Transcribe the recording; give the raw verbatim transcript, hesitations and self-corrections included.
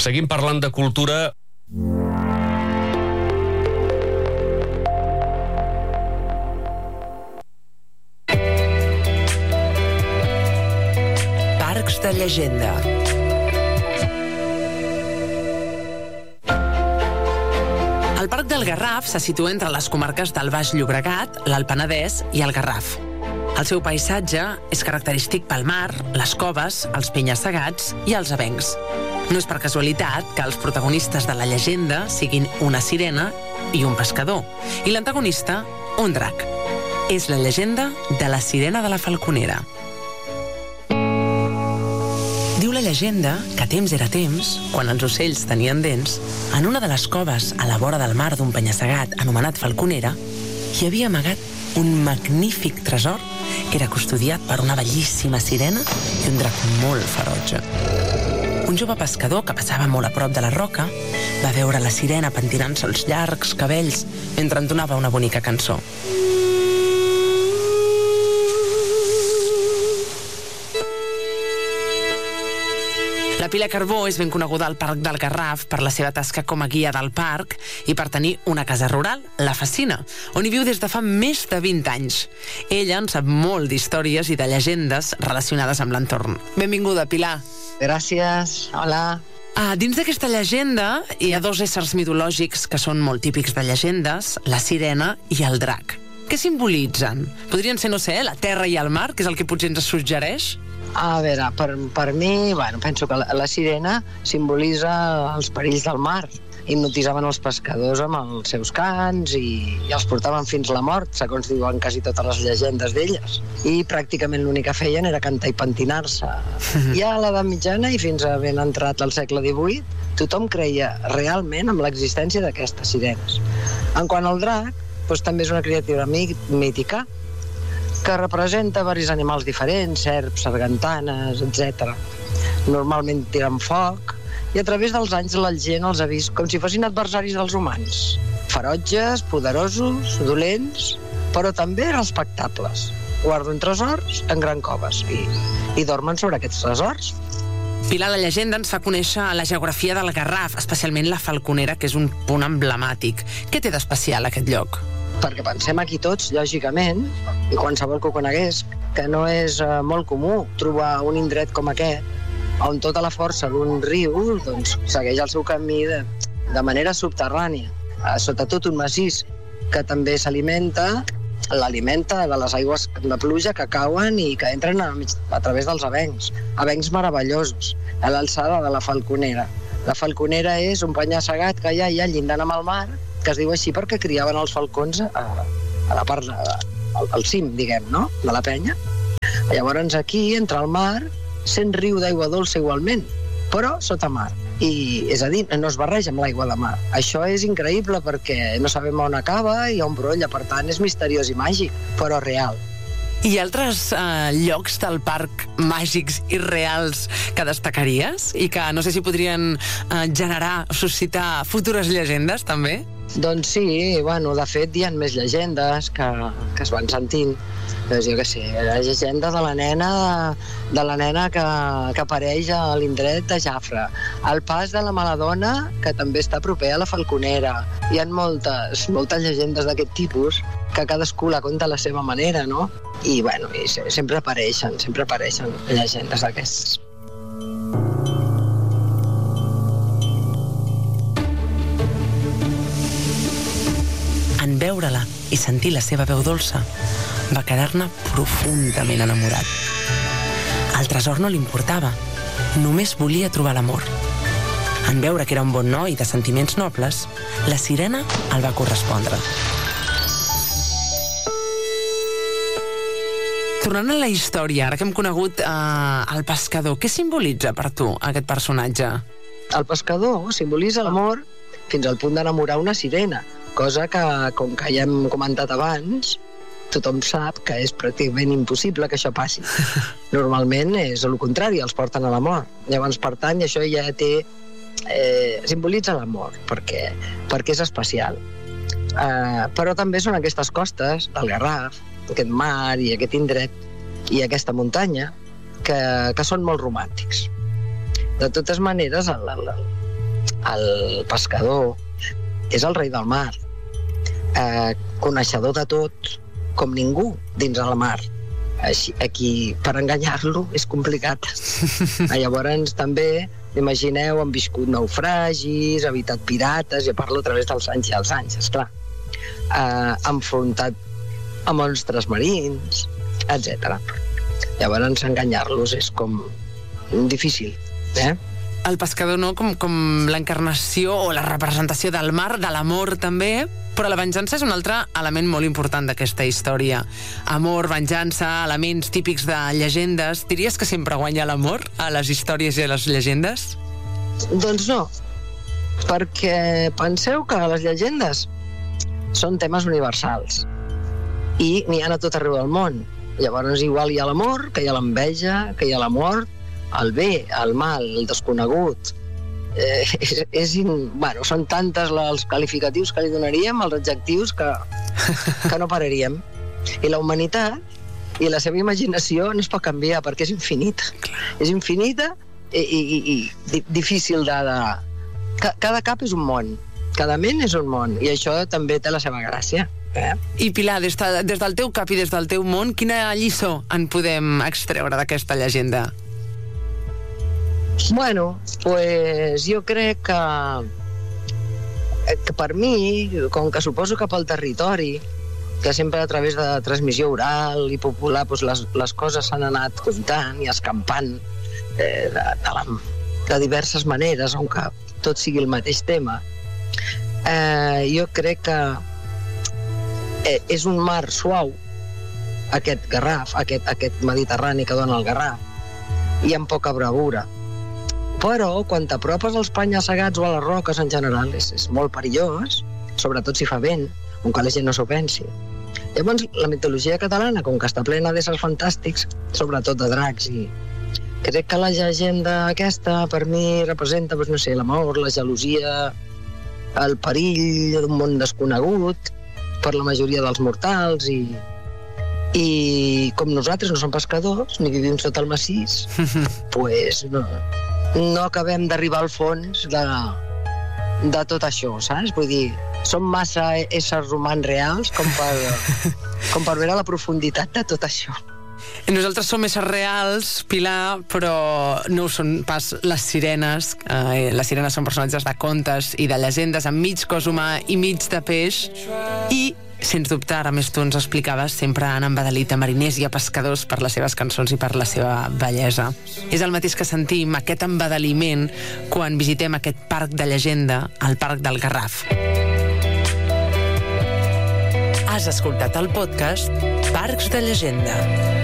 Seguim parlant de cultura. Parcs de llegenda. El Parc del Garraf se situa entre les comarques del Baix Llobregat, l'Alt Penedès i el Garraf. El seu paisatge és característic pel mar, les coves, els penya-segats i els avencs. No és per casualitat que els protagonistes de la llegenda siguin una sirena i un pescador, i l'antagonista, un drac. És la llegenda de la sirena de la Falconera. Diu la llegenda que temps era temps, quan els ocells tenien dents, en una de les coves a la vora del mar d'un penya-segat anomenat Falconera, hi havia amagat un magnífic tresor que era custodiat per una bellíssima sirena i un drac molt ferotge. Un jove pescador que passava molt a prop de la roca va veure la sirena pentinant-se els llargs cabells mentre entonava una bonica cançó. La Pilar Carbó és ben coneguda al Parc del Garraf per la seva tasca com a guia del parc i per tenir una casa rural, la Facina, on hi viu des de fa més de vint anys. Ella en sap molt d'històries i de llegendes relacionades amb l'entorn. Benvinguda, Pilar. Gràcies, hola. Ah, dins d'aquesta llegenda hi ha dos éssers mitològics que són molt típics de llegendes, la sirena i el drac. Què simbolitzen? Podrien ser, no sé, la terra i el mar, que és el que potser ens suggereix? A veure, per, per mi, bueno, penso que la, la sirena simbolitza els perills del mar. Hipnotitzaven els pescadors amb els seus cants i, i els portaven fins la mort, segons diuen quasi totes les llegendes d'elles. I pràcticament l'únic que feien era cantar i pentinar-se. I a l'edat mitjana i fins a ben entrat al segle divuit, tothom creia realment amb l'existència d'aquestes sirenes. En quant al drac, doncs també és una criatura mítica, que representa diversos animals diferents, serps, sargantanes, etcètera. Normalment tiren foc, i a través dels anys la gent els ha vist com si fossin adversaris dels humans. Ferotges, poderosos, dolents, però també respectables. Guarden tresors en grans coves i, i dormen sobre aquests tresors. Pilar, la llegenda ens fa conèixer la geografia del Garraf, especialment la Falconera, que és un punt emblemàtic. Què té d'especial aquest lloc? Perquè pensem aquí tots, lògicament, i qualsevol que ho conegués, que no és eh, molt comú trobar un indret com aquest, on tota la força d'un riu doncs, segueix el seu camí de, de manera subterrània, eh, sota tot un massís, que també s'alimenta, l'alimenta de les aigües de pluja que cauen i que entren a, a través dels avencs, avencs meravellosos, a l'alçada de la Falconera. La Falconera és un penya-segat que hi ha allà llindant amb el mar, que es diu així perquè criaven els falcons a, a la part, a, al, al cim, diguem, no?, de la penya. Llavors aquí, entre el mar, sent riu d'aigua dolça igualment, però sota mar. I, és a dir, no es barreja amb l'aigua de mar. Això és increïble perquè no sabem on acaba i on brolla, per tant és misteriós i màgic, però real. Hi ha altres eh, llocs del parc màgics i reals que destacaries i que no sé si podrien eh, generar, suscitar futures llegendes, també? Doncs sí, bueno, de fet hi ha més llegendes que, que es van sentint. Doncs jo què sé, la llegenda de la nena, de la nena que, que apareix a l'indret de Jafre. El pas de la Maladona, que també està proper a la Falconera. Hi ha moltes, moltes llegendes d'aquest tipus que cadascú la conta a la seva manera, no? I, bueno, i sempre apareixen, sempre apareixen llegendes d'aquestes. En veure-la i sentir la seva veu dolça, va quedar-ne profundament enamorat. El tresor no li importava, només volia trobar l'amor. En veure que era un bon noi de sentiments nobles, la sirena el va correspondre. Tornant a la història, ara que hem conegut eh, el pescador, què simbolitza per tu aquest personatge? El pescador simbolitza l'amor fins al punt d'enamorar una sirena, cosa que, com que ja hem comentat abans, tothom sap que és pràcticament impossible que això passi. Normalment és el contrari, els porten a l'amor. Llavors, per tant, això ja té... Eh, simbolitza l'amor, perquè, perquè és especial. Eh, però també són aquestes costes del Garraf, aquest mar i aquest indret i aquesta muntanya que, que són molt romàntics. De totes maneres, el, el, el pescador és el rei del mar, eh, coneixedor de tot, com ningú dins del mar. Així, aquí, per enganyar-lo, és complicat. Llavors, també, imagineu, han viscut naufragis, evitat pirates, i parlo a través dels anys i els anys, esclar. Eh, enfrontat a monstres marins, etcètera. Llavors, enganyar-los és com difícil, eh? El pescador, no?, com, com l'encarnació o la representació del mar, de l'amor també, però la venjança és un altre element molt important d'aquesta història. Amor, venjança, elements típics de llegendes. Diries que sempre guanya l'amor a les històries i a les llegendes? Doncs no, perquè penseu que les llegendes són temes universals i n'hi ha a tot arreu del món. Llavors igual hi ha l'amor, que hi ha l'enveja, que hi ha la mort, el bé, el mal, el desconegut. Eh, és, és in... bueno, són tantes els qualificatius que li donaríem, els adjectius, que, que no pararíem. I la humanitat i la seva imaginació no es pot canviar perquè és infinita. És infinita i, i, i, i difícil de... de... Cada cap és un món, cada ment és un món, i això també té la seva gràcia. Eh? I Pilar, des, de, des del teu cap i des del teu món, quina lliçó en podem extreure d'aquesta llegenda? Bueno, pues jo crec que, que per mi, com que suposo que pel territori, que sempre a través de transmissió oral i popular pues les, les coses s'han anat contant i escampant eh, de, de, la, de diverses maneres, on que tot sigui el mateix tema, eh, jo crec que eh, és un mar suau, aquest Garraf, aquest, aquest Mediterrani que dona el Garraf, i amb poca bravura. Però quan t'apropes als penya-segats o a les roques en general és, és molt perillós, sobretot si fa vent, on que la gent no s'ho pensi. Llavors, la mitologia catalana, com que està plena d'éssers fantàstics, sobretot de dracs, i crec que la llegenda aquesta, per mi, representa, doncs, no sé, l'amor, la gelosia, el perill d'un món desconegut per la majoria dels mortals, i, i com nosaltres no som pescadors, ni vivim sota el massís, pues no... no acabem d'arribar al fons de, de tot això, saps? Vull dir, som massa éssers humans reals com per, com per veure la profunditat de tot això. Nosaltres som éssers reals, Pilar, però no ho són pas les sirenes. Eh, les sirenes són personatges de contes i de llegendes amb mig cos humà i mig de peix. I, sens dubte, ara més tu ens explicaves, sempre han embadalit a mariners i a pescadors per les seves cançons i per la seva bellesa. És el mateix que sentim, aquest embadaliment, quan visitem aquest parc de llegenda, el Parc del Garraf. Has escoltat el podcast Parcs de Llegenda.